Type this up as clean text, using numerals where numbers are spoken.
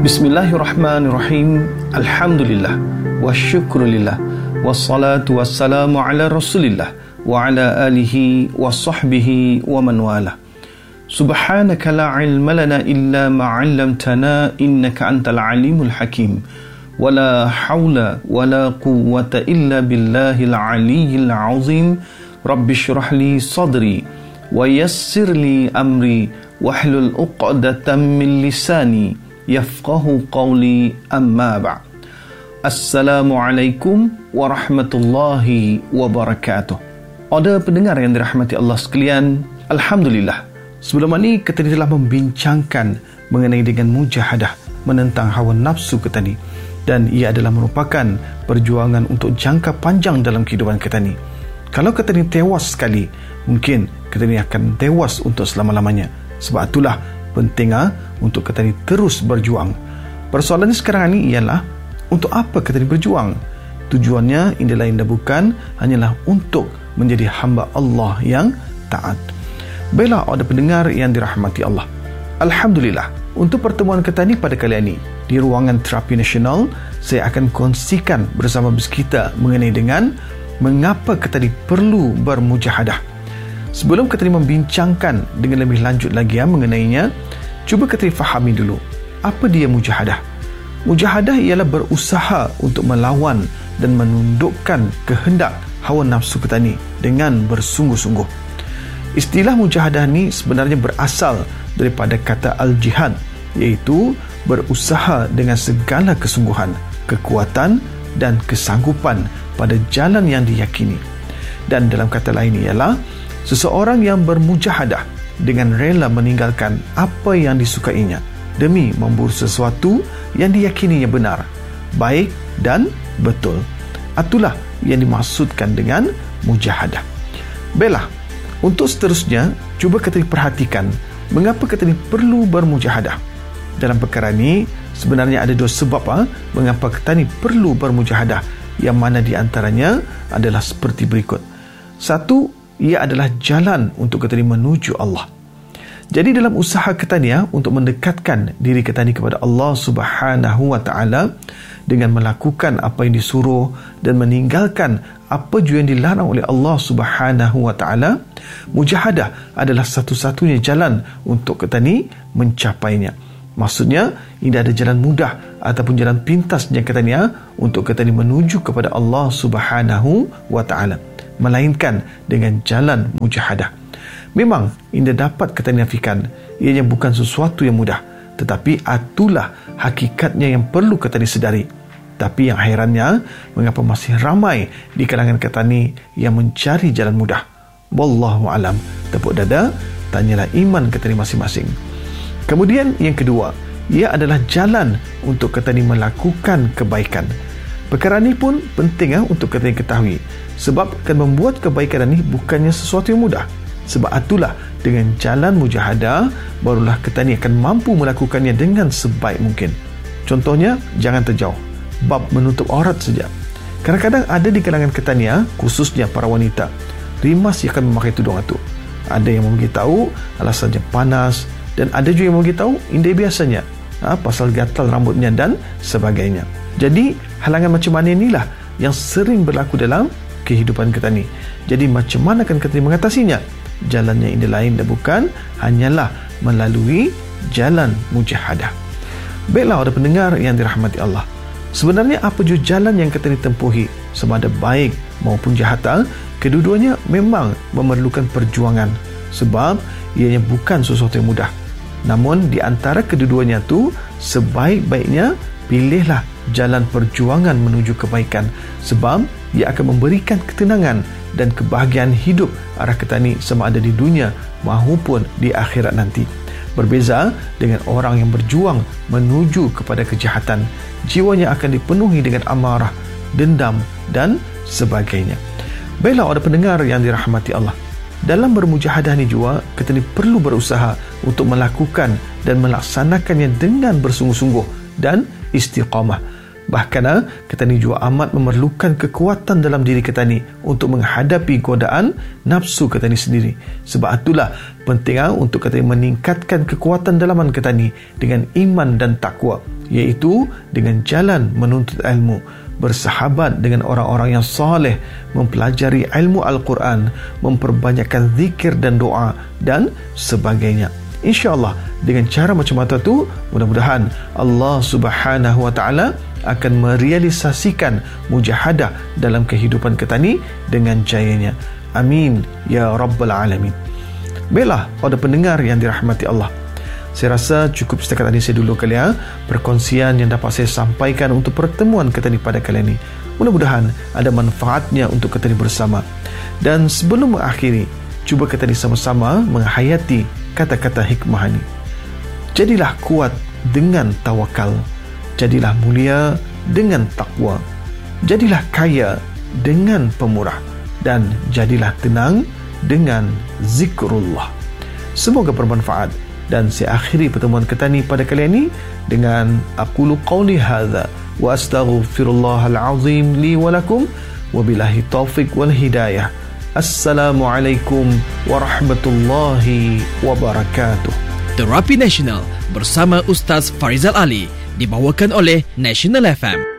Bismillahirrahmanirrahim. Alhamdulillah wa syukrulillah wassalatu wassalamu ala rasulillah wa ala alihi wa sahbihi wa man wala. Subhanaka la ilma lana illa ma 'allamtana innaka antal alimul hakim. Wala haula wala quwwata illa billahil aliyyil azim. Rabbi shrah li sadri wa yassir li amri wahlul 'uqdatam min lisani yafqahu qawli, amma ba'd. Assalamualaikum warahmatullahi wabarakatuh. Ada pendengar yang dirahmati Allah sekalian, Alhamdulillah, sebelum ini kita telah membincangkan mengenai dengan mujahadah, menentang hawa nafsu kita ni, dan ia adalah merupakan perjuangan untuk jangka panjang dalam kehidupan kita ni. Kalau kita ni tewas sekali, mungkin kita ni akan tewas untuk selama-lamanya. Sebab itulah penting untuk kita ni terus berjuang. Persoalannya sekarang ni ialah, untuk apa kita ni berjuang? Tujuannya ini lain dan bukan hanyalah untuk menjadi hamba Allah yang taat. Baiklah ada pendengar yang dirahmati Allah, Alhamdulillah, untuk pertemuan kita ni pada kali ini di ruangan terapi nasional, saya akan kongsikan bersama kita mengenai dengan mengapa kita ni perlu bermujahadah. Sebelum kita membincangkan dengan lebih lanjut lagi mengenainya, cuba kita fahami dulu apa dia mujahadah. Mujahadah ialah berusaha untuk melawan dan menundukkan kehendak hawa nafsu kita ni dengan bersungguh-sungguh. Istilah mujahadah ni sebenarnya berasal daripada kata al-jihad, iaitu berusaha dengan segala kesungguhan, kekuatan dan kesanggupan pada jalan yang diyakini. Dan dalam kata lain ialah seseorang yang bermujahadah dengan rela meninggalkan apa yang disukainya demi memburu sesuatu yang diyakininya benar, baik dan betul. Itulah yang dimaksudkan dengan mujahadah. Baiklah, untuk seterusnya, cuba kita perhatikan mengapa kita perlu bermujahadah. Dalam perkara ini sebenarnya ada dua sebab mengapa kita perlu bermujahadah, yang mana di antaranya adalah seperti berikut. Satu, ia adalah jalan untuk kita menuju Allah. Jadi dalam usaha kita ni untuk mendekatkan diri kita ni kepada Allah Subhanahu wa taala dengan melakukan apa yang disuruh dan meninggalkan apa jua yang dilarang oleh Allah Subhanahu wa taala, mujahadah adalah satu-satunya jalan untuk kita ni mencapainya. Maksudnya, tidak ada jalan mudah ataupun jalan pintas yang kita ni untuk kita ni menuju kepada Allah Subhanahu wa taala, melainkan dengan jalan mujahadah. Memang ini dapat kita nafikan, ianya bukan sesuatu yang mudah, tetapi itulah hakikatnya yang perlu kita disedari. Tapi yang hairannya, mengapa masih ramai di kalangan kita ni yang mencari jalan mudah? Wallahu alam. Tepuk dada, tanyalah iman kita ni masing-masing. Kemudian yang kedua, ia adalah jalan untuk kita ni melakukan kebaikan. Perkara ini pun penting untuk kita ketahui, sebab akan membuat kebaikan ini bukannya sesuatu yang mudah. Sebab itulah dengan jalan mujahadah barulah kita ni akan mampu melakukannya dengan sebaik mungkin. Contohnya, jangan terjauh bab menutup aurat saja. Kadang-kadang ada di kalangan kita ni, khususnya para wanita, rimas yang akan memakai tudung itu. Ada yang memberitahu alasannya panas, dan ada juga yang memberitahu indai biasanya, pasal gatal rambutnya dan sebagainya. Jadi halangan macam mana inilah yang sering berlaku dalam kehidupan kita ni. Jadi macam mana akan kita mengatasinya? Jalannya ini lain dan bukan hanyalah melalui jalan mujahadah. Baiklah ada pendengar yang dirahmati Allah, sebenarnya apa jua jalan yang kita ditempuhi, sama ada baik maupun jahat, kedua-duanya memang memerlukan perjuangan, sebab ianya bukan sesuatu yang mudah. Namun di antara kedua-duanya tu, sebaik-baiknya pilihlah jalan perjuangan menuju kebaikan, sebab ia akan memberikan ketenangan dan kebahagiaan hidup arah kita ni, sama ada di dunia maupun di akhirat nanti. Berbeza dengan orang yang berjuang menuju kepada kejahatan, jiwanya akan dipenuhi dengan amarah, dendam dan sebagainya. Baiklah ada pendengar yang dirahmati Allah, dalam bermujahadah ni juga kita ni perlu berusaha untuk melakukan dan melaksanakannya dengan bersungguh-sungguh dan istiqamah. Bahkan kita ni juga amat memerlukan kekuatan dalam diri kita ni untuk menghadapi godaan nafsu kita ni sendiri. Sebab itulah penting untuk kita meningkatkan kekuatan dalaman kita ni dengan iman dan takwa, iaitu dengan jalan menuntut ilmu, bersahabat dengan orang-orang yang saleh, mempelajari ilmu Al-Quran, memperbanyakkan zikir dan doa dan sebagainya. InsyaAllah dengan cara macam-macam tu, mudah-mudahan Allah Subhanahu Wa Taala akan merealisasikan mujahadah dalam kehidupan kita ni dengan jayanya. Amin ya Rabbal Alamin. Baiklah, pada pendengar yang dirahmati Allah, saya rasa cukup setakat ini saya dulu kalian perkongsian yang dapat saya sampaikan untuk pertemuan kita ni pada kali ini. Mudah-mudahan ada manfaatnya untuk kita ni bersama. Dan sebelum mengakhiri, cuba kita ni sama-sama menghayati kata-kata hikmah ini. Jadilah kuat dengan tawakal, jadilah mulia dengan takwa, jadilah kaya dengan pemurah, dan jadilah tenang dengan zikrullah. Semoga bermanfaat. Dan saya akhiri pertemuan kita ni pada kali ini dengan aqulu qawli hadza wa astaghfirullahal azim li wa lakum wa billahi taufiq wal hidayah. Assalamualaikum warahmatullahi wabarakatuh. Terapi Nasional bersama Ustaz Farizal Ali dibawakan oleh National FM.